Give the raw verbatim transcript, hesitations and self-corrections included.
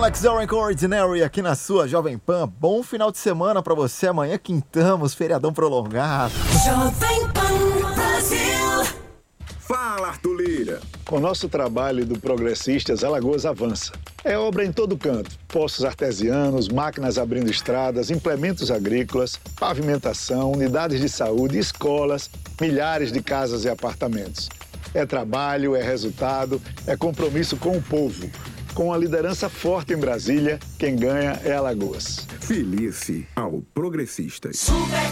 Alex Orange Ordinary aqui na sua Jovem Pan. Bom final de semana pra você. Amanhã quintamos, feriadão prolongado. Jovem Pan Brasil. Fala, Arthur Lira. Com o nosso trabalho do Progressistas, Alagoas avança. É obra em todo canto. Poços artesianos, máquinas abrindo estradas, implementos agrícolas, pavimentação, unidades de saúde, escolas, milhares de casas e apartamentos. É trabalho, é resultado, é compromisso com o povo. Com a liderança forte em Brasília, quem ganha é Alagoas. Filice ao Progressistas.